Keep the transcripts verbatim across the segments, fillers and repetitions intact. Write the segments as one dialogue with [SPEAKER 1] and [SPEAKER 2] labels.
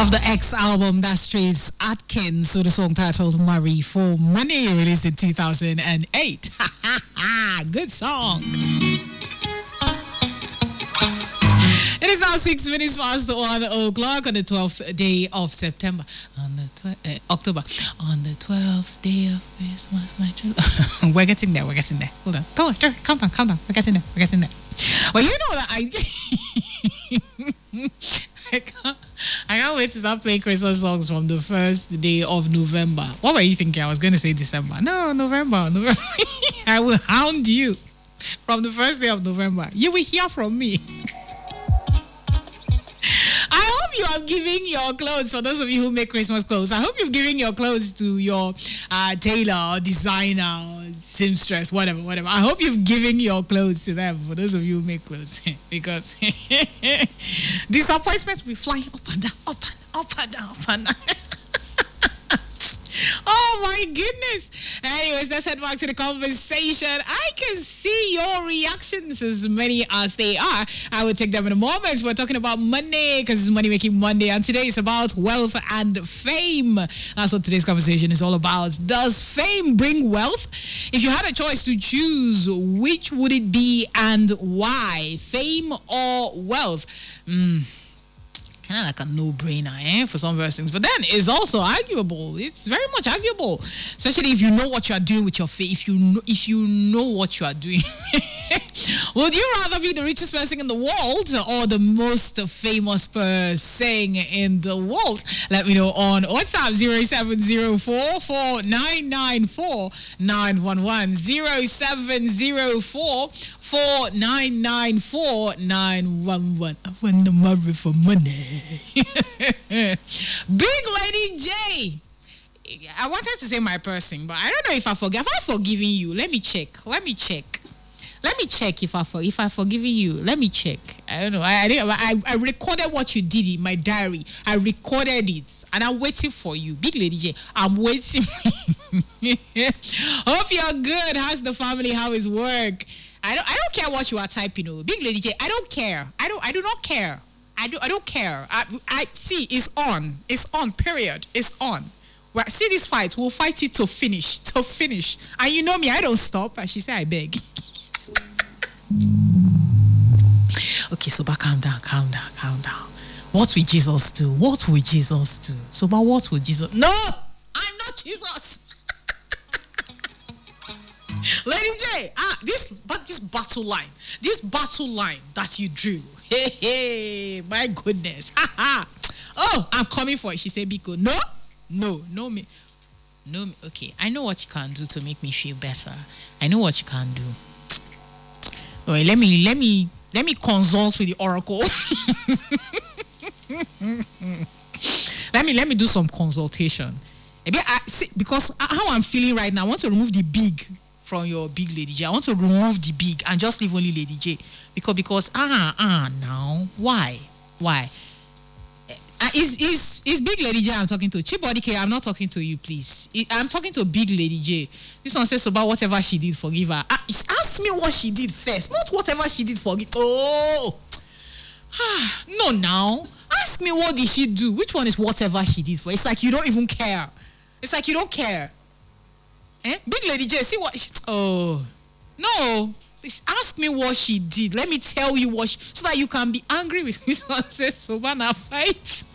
[SPEAKER 1] of the X album, that's Trace Atkins with a song titled Marry for Money, released in two thousand eight. Good song. It is now six minutes past one o'clock on the twelfth day of September. On the tw- uh, October. On the twelfth day of Christmas, my true. We're getting there. We're getting there. Hold on. Come on, calm down, calm down. We're getting there. We're getting there. Well, you know that I. I can't, I can't wait to start playing Christmas songs from the first day of November. What were you thinking? I was going to say December. No, November. November. I will hound you from the first day of November. You will hear from me. I hope you are giving your clothes, for those of you who make Christmas clothes, I hope you've given your clothes to your uh, tailor, designer, seamstress, whatever, whatever. I hope you've given your clothes to them, for those of you who make clothes. Because disappointments will be flying up and down, up and up and down, up and down. Oh my goodness. Anyways, let's head back to the conversation. I can see your reactions, as many as they are. I will take them in a moment. We're talking about money because it's Money Making Monday, and today is about wealth and fame. That's what today's conversation is all about. Does fame bring wealth? If you had a choice to choose, which would it be and why? Fame or wealth? Hmm. Kind of like a no-brainer, eh, for some persons. But then it's also arguable. It's very much arguable, especially if you know what you are doing with your faith. If you know, if you know what you are doing, would you rather be the richest person in the world or the most famous person in the world? Let me know on WhatsApp zero seven zero four four nine nine four nine one one zero seven zero four four nine nine four nine one one. I want to marry for money. Big Lady J. I wanted to say my person, but I don't know if I forget. Have I forgiven you? Let me check. Let me check. Let me check if I for if I forgiven you. Let me check. I don't know. I I, I I recorded what you did in my diary. I recorded it, and I'm waiting for you, Big Lady J. I'm waiting. Hope you're good. How's the family? How is work? I don't I don't care what you are typing. Oh, Big Lady J. I don't care. I don't I do not care. I do I don't care. I I see it's on. It's on, period. It's on. Well, see this fight. We'll fight it to finish. To finish. And you know me, I don't stop. And she said, I beg. Okay, so but calm down, calm down, calm down. What will Jesus do? What will Jesus do? So but what will Jesus? No! I'm not Jesus! Lady J, ah, this but this battle line, this battle line that you drew. Hey, hey, my goodness. Oh, I'm coming for it. She said, Biko, no, no, no, me, no, me. Okay, I know what you can do to make me feel better. I know what you can do. All right, let me, let me, let me consult with the oracle. let me, let me do some consultation. Maybe I see, because how I'm feeling right now, I want to remove the big from your Big Lady J. I want to remove the big and just leave only Lady J. Because, because, ah, ah, now, why? Why? Uh, is, is, is Big Lady J I'm talking to? Chibody K, I'm not talking to you, please. I'm talking to Big Lady J. This one says about whatever she did, forgive her. Uh, ask me what she did first, not whatever she did, forgive. Oh! Ah, no, now. Ask me what did she do? Which one is whatever she did for? It's like you don't even care. It's like you don't care. Eh? Big Lady J, see what? She, oh, no. Ask me what she did. Let me tell you what she, so that you can be angry with me. So I said, Sobana, fight.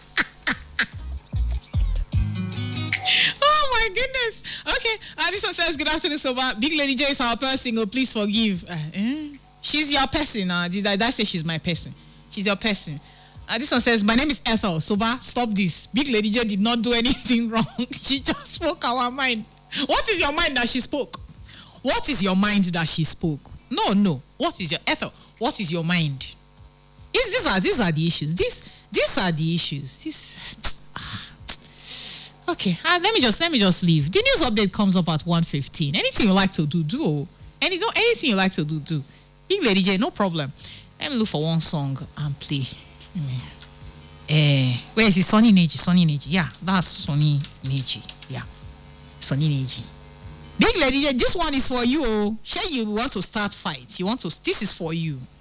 [SPEAKER 1] Oh my goodness. Okay. Uh, this one says, good afternoon, Soba. Big Lady J is our person. Oh, please forgive. Uh, eh? She's your person. Uh, did I, did I say she's my person? She's your person. Uh, this one says, my name is Ethel. Soba, stop this. Big Lady J did not do anything wrong. She just spoke our mind. What is your mind that she spoke? What is your mind that she spoke? No, no. What is your Ethel? What is your mind? Is these are these are the issues. These these are the issues. This. Okay. Uh, let me just let me just leave. The news update comes up at one fifteen. Anything you like to do, do. Any anything you like to do, do. Big Lady J, no problem. Let me look for one song and play. Eh, where is it? Sonny Neji? Sonny Neji. Yeah, that's Sonny Neji. Yeah. Sonny Neji. Big Lady, this one is for you. Oh, sure, you want to start fights. You want to. This is for you.